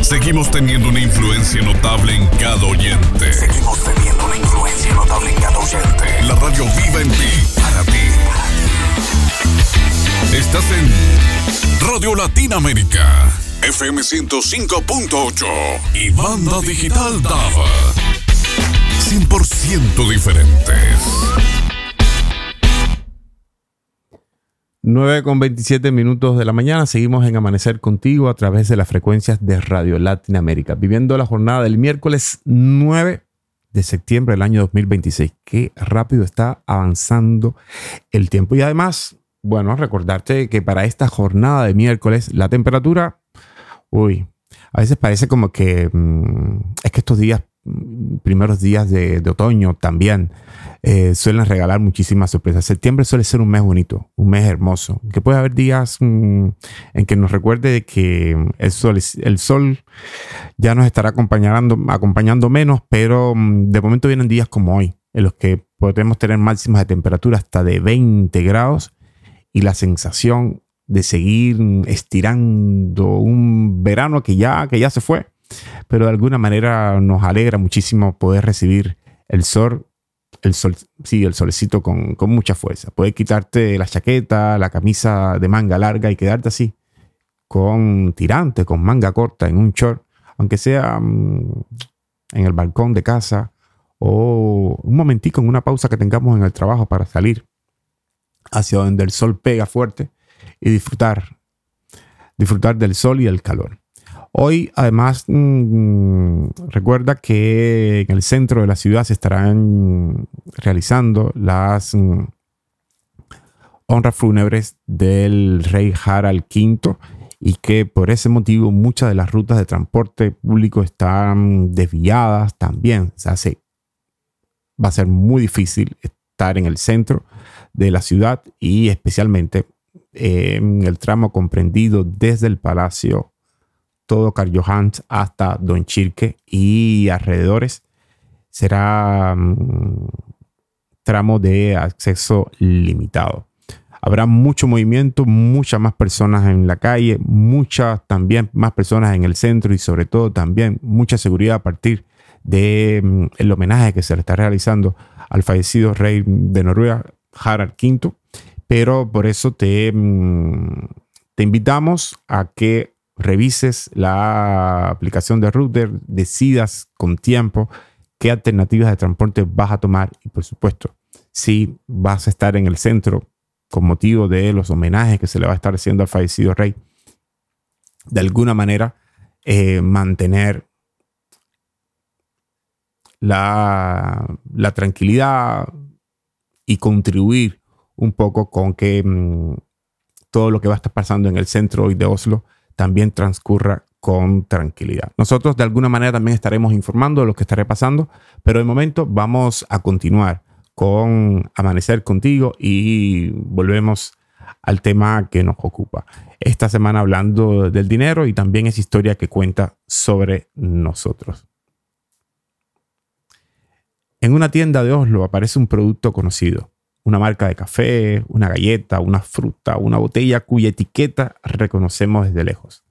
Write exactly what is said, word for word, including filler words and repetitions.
Seguimos teniendo una influencia notable en cada oyente. Seguimos teniendo una influencia notable en cada oyente. La radio viva en ti, para ti. Estás en Radio Latinoamérica, F M ciento cinco punto ocho y Banda Digital Dava. cien por ciento diferentes. nueve con veintisiete minutos de la mañana. Seguimos en Amanecer Contigo a través de las frecuencias de Radio Latinoamérica. Viviendo la jornada del miércoles nueve de septiembre del año dos mil veintiséis. Qué rápido está avanzando el tiempo. Y además, bueno, recordarte que para esta jornada de miércoles la temperatura, uy, a veces parece como que mmm, es que estos días, primeros días de, de otoño también eh, suelen regalar muchísimas sorpresas. Septiembre suele ser un mes bonito, un mes hermoso, que puede haber días mmm, en que nos recuerde de que el sol, el sol ya nos estará acompañando, acompañando menos, pero mmm, de momento vienen días como hoy, en los que podemos tener máximas de temperatura hasta de veinte grados y la sensación de seguir estirando un verano que ya, que ya se fue. Pero de alguna manera nos alegra muchísimo poder recibir el sol, el sol, sí, el solecito con, con mucha fuerza. Poder quitarte la chaqueta, la camisa de manga larga y quedarte así, con tirante, con manga corta, en un short, aunque sea um, en el balcón de casa o un momentico en una pausa que tengamos en el trabajo para salir hacia donde el sol pega fuerte y disfrutar, disfrutar del sol y el calor. Hoy, además, mmm, recuerda que en el centro de la ciudad se estarán realizando las mmm, honras fúnebres del rey Harald quinto y que por ese motivo muchas de las rutas de transporte público están desviadas también. O sea, se, va a ser muy difícil estar en el centro de la ciudad y especialmente eh, en el tramo comprendido desde el Palacio todo Karl Johans hasta Don Chirque y alrededores. Será um, tramo de acceso limitado. Habrá mucho movimiento, muchas más personas en la calle, muchas también más personas en el centro y sobre todo también mucha seguridad a partir del um, homenaje que se le está realizando al fallecido rey de Noruega, Harald quinto. Pero por eso te, um, te invitamos a que revises la aplicación de Router, decidas con tiempo qué alternativas de transporte vas a tomar y por supuesto si vas a estar en el centro con motivo de los homenajes que se le va a estar haciendo al fallecido rey, de alguna manera eh, mantener la, la tranquilidad y contribuir un poco con que mmm, todo lo que va a estar pasando en el centro hoy de Oslo también transcurra con tranquilidad. Nosotros de alguna manera también estaremos informando de lo que estará pasando, pero de momento vamos a continuar con Amanecer Contigo y volvemos al tema que nos ocupa. Esta semana hablando del dinero y también esa historia que cuenta sobre nosotros. En una tienda de Oslo aparece un producto conocido, una marca de café, una galleta, una fruta, una botella cuya etiqueta reconocemos desde lejos.